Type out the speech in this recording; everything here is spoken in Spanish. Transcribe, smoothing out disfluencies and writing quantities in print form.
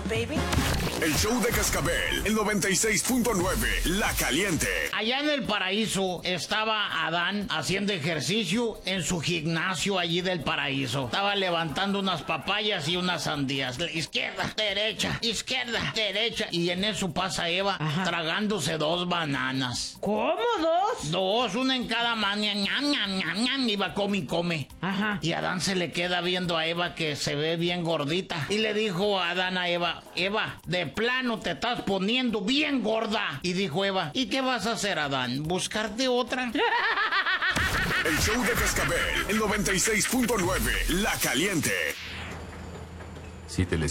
baby. El show de Cascabel, el 96.9, La Caliente. Allá en el paraíso estaba Adán haciendo ejercicio en su gimnasio allí del paraíso. Estaba levantando unas papayas y unas sandías. Izquierda, derecha, izquierda, derecha. Y en eso pasa Eva tragándose 2 bananas. ¿Cómo 2? 2, una en cada mano. Ñam, ñam, ñam, ñam, iba come y come. Ajá. Y Adán se le queda viendo a Eva que se ve bien gordita. Y le dijo a Adán a Eva, Eva, de plano te estás poniendo bien gorda. Y dijo Eva, ¿y qué vas a hacer, Adán? ¿Buscarte otra? El show de Cascabel, el 96.9, La Caliente. Si te